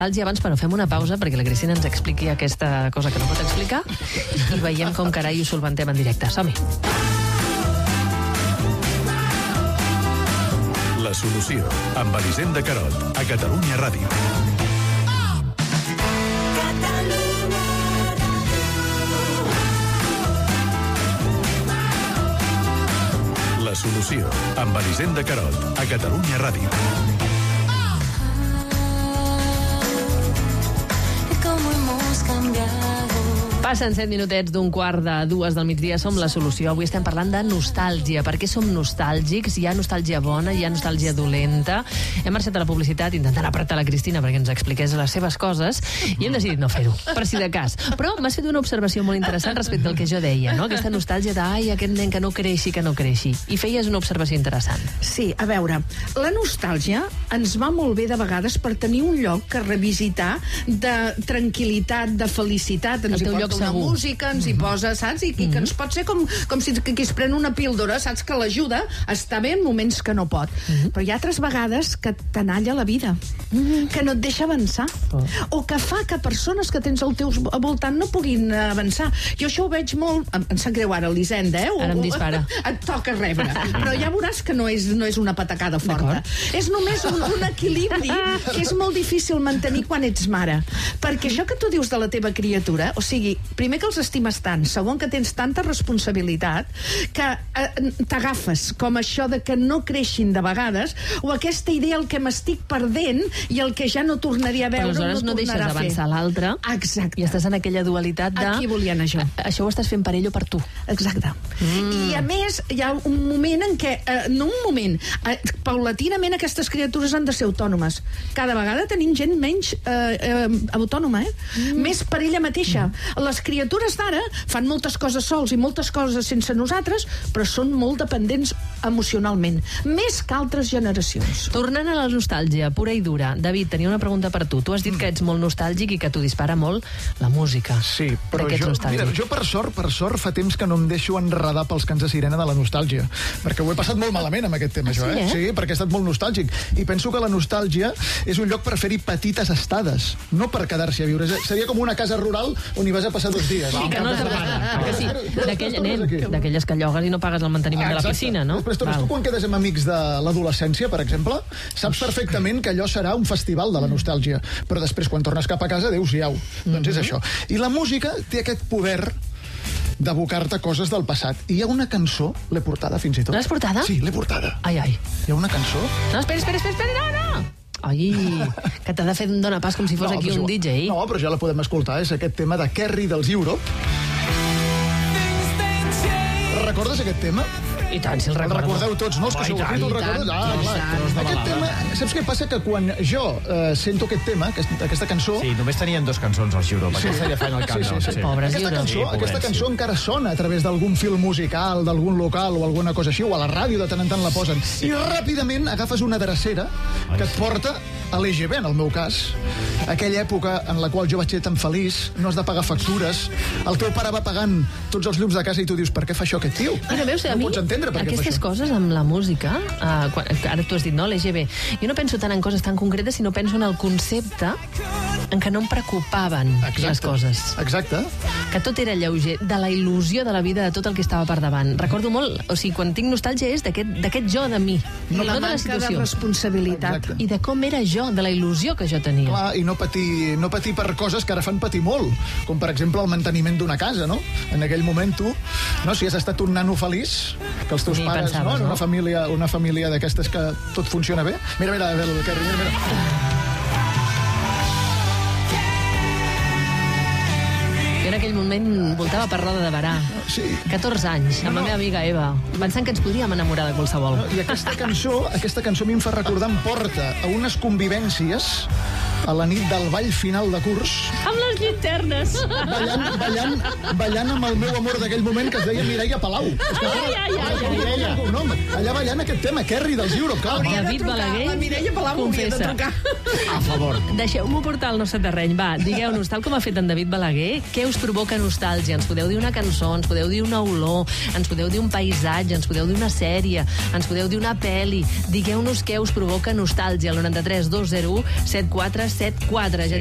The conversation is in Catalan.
Abans, però fem una pausa perquè la Cristina ens expliqui aquesta cosa que no pot explicar i veiem com carai ho solventem en directe. Som-hi. La solució, amb Elisenda Carot, a Catalunya Ràdio. La solució, amb Elisenda Carot, a Catalunya Ràdio. Passen 7 minutets d'un quart de 2 del migdia, som La Solució. Avui estem parlant de nostàlgia. Per què som nostàlgics? Hi ha nostàlgia bona, hi ha nostàlgia dolenta. Hem marxat a la publicitat intentant apretar la Cristina perquè ens expliqués les seves coses i hem decidit no fer-ho, per si de cas. Però m'has fet una observació molt interessant respecte al que jo deia, no? Aquesta nostàlgia de, ai, aquest nen que no creixi, que no creixi. I feies una observació interessant. Sí, a veure, la nostàlgia ens va molt bé de vegades per tenir un lloc que revisitar de tranquil·litat, de felicitat. Ens hi porta una música, ens hi posa, saps? I que ens pot ser com si qui es pren una píldora, saps? Que l'ajuda a estar bé en moments que no pot. Però hi ha altres vegades que t'analla la vida, que no et deixa avançar, o que fa que persones que tens al teu voltant no puguin avançar. Jo això ho veig molt... Em sap greu ara, Elisenda, Ara em dispara. Et toca rebre. Però ja veuràs que no és una patacada forta. És només un equilibri que és molt difícil mantenir quan ets mare. Perquè això que tu dius de la teva criatura, o sigui, primer que els estimes tant, segon que tens tanta responsabilitat que t'agafes com això de que no creixin de vegades, o aquesta idea el que m'estic perdent i el que ja no tornaria a veure, però aleshores no deixes avançar l'altre. Exacte. I estàs en aquella dualitat de... Aquí volia anar jo. Això ho estàs fent per ell o per tu. Exacte. I a més hi ha un moment en què, no un moment, paulatinament aquestes criatures han de ser autònomes. Cada vegada tenim gent menys autònoma, més per ella mateixa. Les criatures d'ara fan moltes coses sols i moltes coses sense nosaltres, però són molt dependents emocionalment, més que altres generacions. Tornant a la nostàlgia pura i dura, David, tenia una pregunta per tu. Tu has dit que ets molt nostàlgic i que t'ho dispara molt la música. Sí, però jo per sort fa temps que no em deixo enredar pels cants de sirena de la nostàlgia, perquè ho he passat molt malament amb aquest tema, Sí, perquè he estat molt nostàlgic. I penso que la nostàlgia és un lloc per fer-hi petites estades, no per quedar-s'hi a viure. Seria com una casa rural on hi vas a passar 2 dies. Sí, que no t'agrada. Sí, d'aquelles que llogues i no pagues el manteniment de la piscina, no? Després tu quan quedes amb amics de l'adolescència, per exemple, saps perfectament que allò serà un festival de la nostàlgia, però després quan tornes cap a casa, adéu-siau. Doncs és això. I la música té aquest poder d'abocar-te coses del passat. I hi ha una cançó, l'he portada fins i tot. L'has portada? Sí, l'he portada. Ai. Hi ha una cançó... No, espera, no! Ai, que t'ha de fer un dona pas com si fos aquí un DJ. No, però ja la podem escoltar. És aquest tema de Kerry dels Europe. Recordes aquest tema? I tant, si el recordo. El recordeu tots, no? Els que sou aquí, el recordeu? Clar. Aquest tema, saps què passa? Que quan jo sento aquest tema, aquesta cançó... Sí, només tenien 2 cançons, els Europe. Aquesta ja fan el camp. Sí. Pobres Aquesta cançó encara sona a través d'algun film musical, d'algun local o alguna cosa així, o a la ràdio de tant en tant la posen. I ràpidament agafes una drecera que et porta a l'EGB, en el meu cas. Aquella època en la qual jo vaig ser tan feliç, no has de pagar factures, el teu pare va pagant tots els llums de casa i tu dius, per què fa això aquest tio? Mira, veus, a mi, aquestes coses amb la música, ara tu has dit, no, l'EGB, jo no penso tant en coses tan concretes, sinó penso en el concepte en què no em preocupaven les coses. Exacte. Que tot era lleuger, de la il·lusió de la vida, de tot el que estava per davant. Recordo molt, o sigui, quan tinc nostàlgia és d'aquest jo de mi, no de la situació. De responsabilitat. I de com era jo, de la il·lusió que jo tenia. Clar, i no patir per coses que ara fan patir molt, com per exemple el manteniment d'una casa, no? En aquell moment tu, no, si has estat un nano feliç, que els teus pares, no? En una família d'aquestes que tot funciona bé. Mira, Kerry, mira. Jo en aquell moment voltava per Roda de Berà. Sí. 14 anys, amb la meva amiga Eva, pensant que ens podríem enamorar de qualsevol. I aquesta cançó a mi em fa recordar, em porta a unes convivències a la nit del ball final de curs. Amb les llinternes. Ballant amb el meu amor d'aquell moment, que es deia Mireia Palau. Allà ballant aquest tema, Kerry dels Europe. David Balaguer, la Mireia Palau confessa. A favor. Deixeu-m'ho portar al nostre terreny. Va, digueu-nos, tal com ha fet en David Balaguer, què us provoca nostàlgia? Ens podeu dir una cançó, ens podeu dir una olor, ens podeu dir un paisatge, ens podeu dir una sèrie, ens podeu dir una pel·li. Digueu-nos què us provoca nostàlgia al 93 201 74 474.